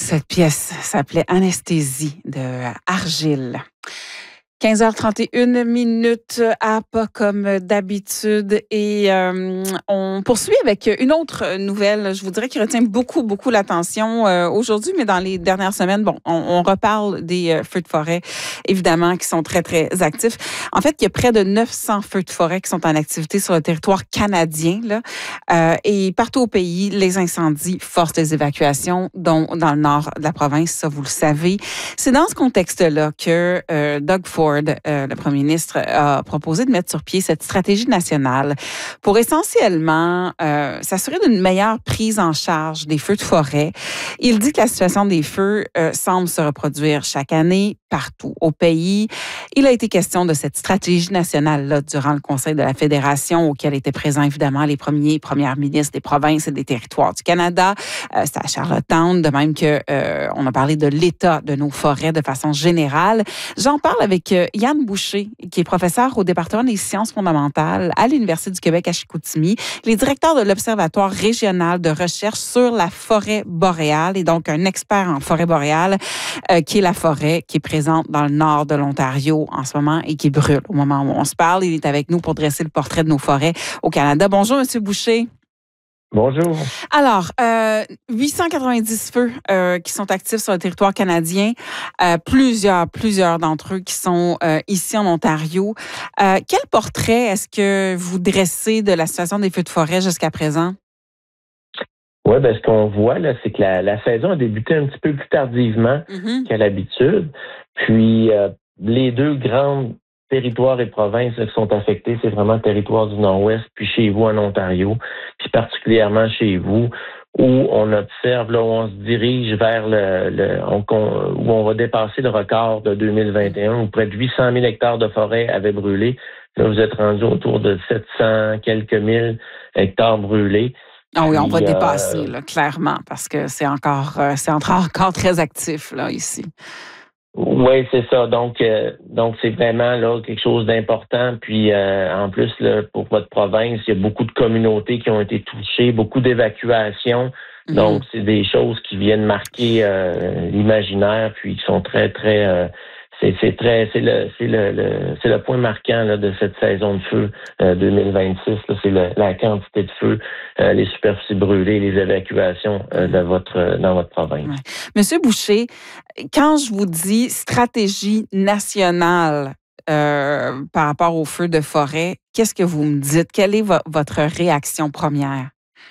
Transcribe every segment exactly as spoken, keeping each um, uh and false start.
Cette pièce s'appelait Anesthésie de Argile. quinze heures trente et une minutes à pas comme d'habitude et euh, on poursuit avec une autre nouvelle, je vous dirais, qui retient beaucoup, beaucoup l'attention euh, aujourd'hui, mais dans les dernières semaines, bon, on, on reparle des euh, feux de forêt, évidemment, qui sont très, très actifs. En fait, il y a près de neuf cents feux de forêt qui sont en activité sur le territoire canadien, là, euh, et partout au pays, les incendies forcent les évacuations, dont dans le nord de la province, ça, vous le savez. C'est dans ce contexte-là que euh, Doug Ford, Euh, le premier ministre, a proposé de mettre sur pied cette stratégie nationale pour essentiellement euh, s'assurer d'une meilleure prise en charge des feux de forêt. Il dit que la situation des feux euh, semble se reproduire chaque année partout au pays. Il a été question de cette stratégie nationale-là durant le Conseil de la Fédération auquel étaient présents évidemment les premiers et premières ministres des provinces et des territoires du Canada. Euh, C'était à Charlottetown, de même que euh, on a parlé de l'état de nos forêts de façon générale. J'en parle avec euh, Yann Boucher, qui est professeur au département des sciences fondamentales à l'Université du Québec à Chicoutimi. Il est directeur de l'Observatoire régional de recherche sur la forêt boréale et donc un expert en forêt boréale, euh, qui est la forêt qui est présente dans le nord de l'Ontario en ce moment et qui brûle au moment où on se parle. Il est avec nous pour dresser le portrait de nos forêts au Canada. Bonjour, Monsieur Boucher. Bonjour. Alors, euh, huit cent quatre-vingt-dix feux euh, qui sont actifs sur le territoire canadien, euh, plusieurs, plusieurs d'entre eux qui sont euh, ici en Ontario. Euh, quel portrait est-ce que vous dressez de la situation des feux de forêt jusqu'à présent? Oui, ben ce qu'on voit, là, c'est que la, la saison a débuté un petit peu plus tardivement mm-hmm. qu'à l'habitude. Puis, euh, les deux grands territoires et provinces là, qui sont affectés, c'est vraiment le territoire du Nord-Ouest, puis chez vous en Ontario, puis particulièrement chez vous, où on observe, là, où on se dirige vers le, le on, où on va dépasser le record de deux mille vingt et un, où près de huit cent mille hectares de forêt avaient brûlé. Là, vous êtes rendu autour de sept cents quelques mille hectares brûlés. Ah oui, on va euh, dépasser, là, clairement, parce que c'est encore, euh, c'est encore, encore très actif, là, ici. Oui, c'est ça. Donc, euh, donc c'est vraiment là quelque chose d'important. Puis, euh, en plus, là, pour votre province, il y a beaucoup de communautés qui ont été touchées, beaucoup d'évacuations. Mmh. Donc, c'est des choses qui viennent marquer euh, l'imaginaire, puis qui sont très, très... Euh, c'est, c'est très, c'est le, c'est le, le, c'est le point marquant là, de cette saison de feu euh, deux mille vingt-six. Là, c'est le, la quantité de feu, euh, les superficies brûlées, les évacuations euh, de votre, euh, dans votre province. Ouais. Monsieur Boucher, quand je vous dis stratégie nationale euh, par rapport aux feux de forêt, qu'est-ce que vous me dites? Quelle est vo- votre réaction première?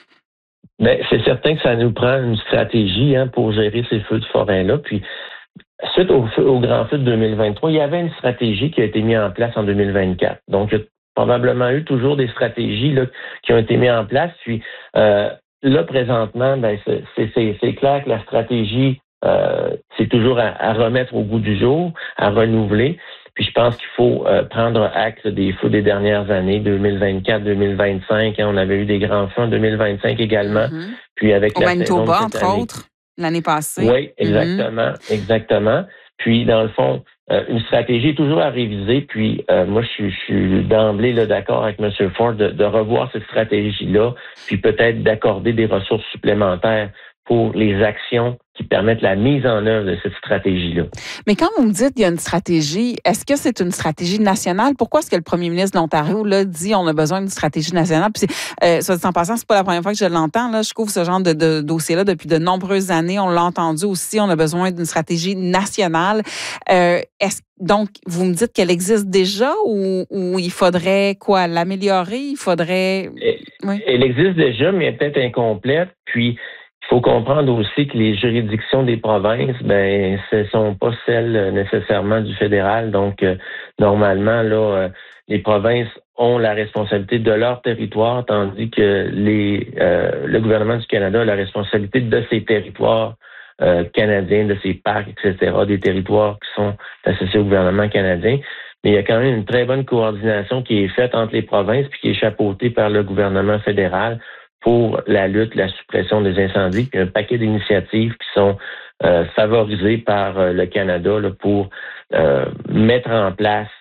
Bien, c'est certain que ça nous prend une stratégie hein, pour gérer ces feux de forêt-là. Puis, suite au, feu, au grand feu de deux mille vingt-trois, il y avait une stratégie qui a été mise en place en deux mille vingt-quatre. Donc, il y a probablement eu toujours des stratégies là, qui ont été mises en place. Puis, euh, là, présentement, ben, c'est, c'est, c'est clair que la stratégie, euh, c'est toujours à, à remettre au goût du jour, à renouveler. Puis, je pense qu'il faut euh, prendre acte des feux des dernières années, deux mille vingt-quatre, deux mille vingt-cinq. Hein, on avait eu des grands feux en deux mille vingt-cinq également. Mm-hmm. Puis, avec au la Manitoba, saison de cette entre année, autres. L'année passée. Oui, exactement, mm-hmm. exactement. Puis, dans le fond, euh, une stratégie est toujours à réviser. Puis, euh, moi, je suis, je suis d'emblée là, d'accord avec M. Ford de, de revoir cette stratégie-là, puis peut-être d'accorder des ressources supplémentaires pour les actions qui permettent la mise en œuvre de cette stratégie-là. Mais quand vous me dites qu'il y a une stratégie, est-ce que c'est une stratégie nationale? Pourquoi est-ce que le premier ministre de l'Ontario là, dit qu'on a besoin d'une stratégie nationale? Puis, euh, soit dit en passant, c'est pas la première fois que je l'entends. Là. Je couvre ce genre de, de dossier-là depuis de nombreuses années. On l'a entendu aussi, on a besoin d'une stratégie nationale. Euh, est-ce, donc, vous me dites qu'elle existe déjà ou, ou il faudrait quoi? L'améliorer? Il faudrait... Elle, oui. elle existe déjà, mais elle est peut-être incomplète. Puis, il faut comprendre aussi que les juridictions des provinces, ben, ce sont pas celles nécessairement du fédéral. Donc, euh, normalement, là, euh, les provinces ont la responsabilité de leur territoire, tandis que les, euh, le gouvernement du Canada a la responsabilité de ses territoires euh, canadiens, de ses parcs, et cetera, des territoires qui sont associés au gouvernement canadien. Mais il y a quand même une très bonne coordination qui est faite entre les provinces puis qui est chapeautée par le gouvernement fédéral pour la lutte, la suppression des incendies, puis un paquet d'initiatives qui sont euh, favorisées par euh, le Canada là, pour euh, mettre en place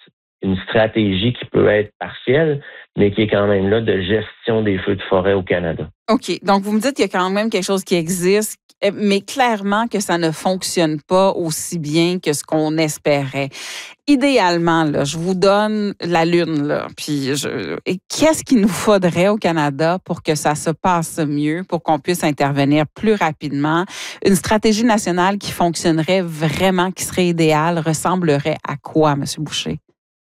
une stratégie qui peut être partielle, mais qui est quand même là de gestion des feux de forêt au Canada. OK. Donc, vous me dites qu'il y a quand même quelque chose qui existe, mais clairement que ça ne fonctionne pas aussi bien que ce qu'on espérait. Idéalement, là, je vous donne la Lune, là, puis je... et qu'est-ce qu'il nous faudrait au Canada pour que ça se passe mieux, pour qu'on puisse intervenir plus rapidement? Une stratégie nationale qui fonctionnerait vraiment, qui serait idéale, ressemblerait à quoi, M. Boucher?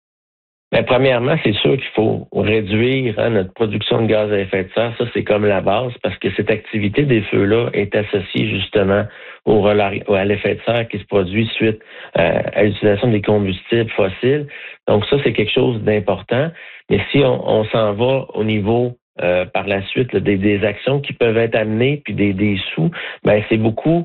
Bien, premièrement, c'est sûr qu'il faut réduire hein, notre production de gaz à effet de serre. Ça, c'est comme la base parce que cette activité des feux-là est associée justement au relâ- à l'effet de serre qui se produit suite euh, à l'utilisation des combustibles fossiles. Donc ça, c'est quelque chose d'important. Mais si on, on s'en va au niveau euh, par la suite là, des, des actions qui peuvent être amenées puis des, des sous, ben c'est beaucoup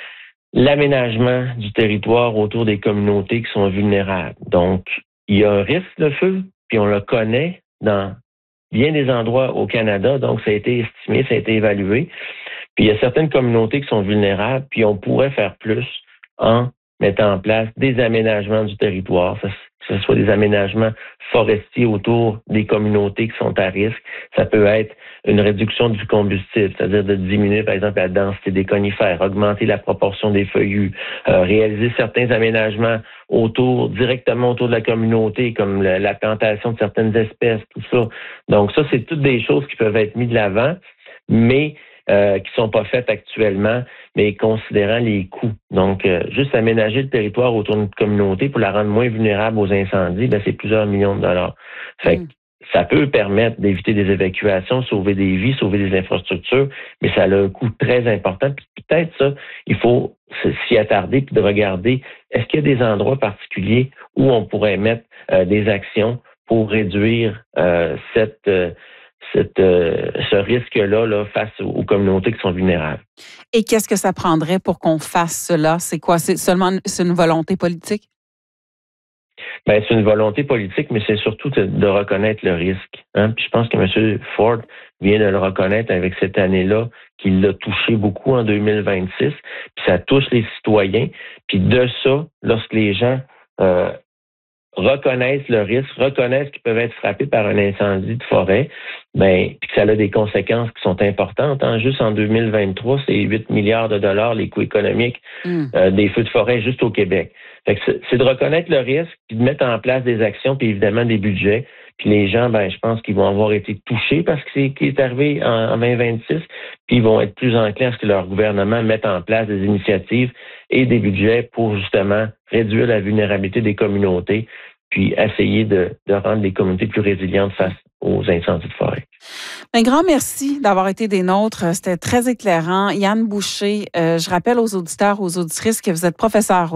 l'aménagement du territoire autour des communautés qui sont vulnérables. Donc, il y a un risque de feu, puis on le connaît dans bien des endroits au Canada, donc ça a été estimé, ça a été évalué. Puis il y a certaines communautés qui sont vulnérables, puis on pourrait faire plus en mettant en place des aménagements du territoire, que ce soit des aménagements forestiers autour des communautés qui sont à risque. Ça peut être une réduction du combustible, c'est-à-dire de diminuer, par exemple, la densité des conifères, augmenter la proportion des feuillus, euh, réaliser certains aménagements autour, directement autour de la communauté, comme la, la plantation de certaines espèces, tout ça. Donc ça, c'est toutes des choses qui peuvent être mises de l'avant, mais Euh, qui sont pas faites actuellement, mais considérant les coûts. Donc, euh, juste aménager le territoire autour d'une communauté pour la rendre moins vulnérable aux incendies, ben, c'est plusieurs millions de dollars. Fait que ça peut permettre d'éviter des évacuations, sauver des vies, sauver des infrastructures, mais ça a un coût très important. Puis peut-être ça, il faut s'y attarder puis de regarder, est-ce qu'il y a des endroits particuliers où on pourrait mettre euh, des actions pour réduire euh, cette... Euh, Cette, euh, ce risque-là là, face aux, aux communautés qui sont vulnérables. Et qu'est-ce que ça prendrait pour qu'on fasse cela? C'est quoi? C'est seulement c'est une volonté politique? Bien, c'est une volonté politique, mais c'est surtout de, de reconnaître le risque. Hein? Puis je pense que M. Ford vient de le reconnaître avec cette année-là, qu'il l'a touché beaucoup en deux mille vingt-six. Puis ça touche les citoyens. Puis de ça, lorsque les gens euh, reconnaissent le risque, reconnaissent qu'ils peuvent être frappés par un incendie de forêt, ben, puis que ça a des conséquences qui sont importantes. Hein. Juste en deux mille vingt-trois, c'est huit milliards de dollars les coûts économiques mm. euh, des feux de forêt juste au Québec. Fait que c'est, c'est de reconnaître le risque, puis de mettre en place des actions, puis évidemment des budgets. Puis les gens, ben, je pense qu'ils vont avoir été touchés parce que c'est qui est arrivé en, en vingt vingt-six, puis ils vont être plus enclins à ce que leur gouvernement mette en place des initiatives et des budgets pour justement réduire la vulnérabilité des communautés, puis essayer de, de rendre les communautés plus résilientes face aux incendies de forêt. Un grand merci d'avoir été des nôtres. C'était très éclairant. Yann Boucher, euh, je rappelle aux auditeurs, aux auditrices que vous êtes professeur